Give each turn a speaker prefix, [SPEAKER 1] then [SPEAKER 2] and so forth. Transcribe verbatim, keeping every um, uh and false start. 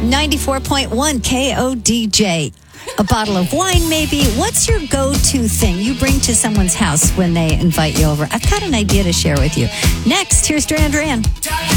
[SPEAKER 1] ninety-four point one K O D J. A bottle of wine, maybe. What's your go-to thing you bring to someone's house when they invite you over? I've got an idea to share with you. Next, here's Duran Duran.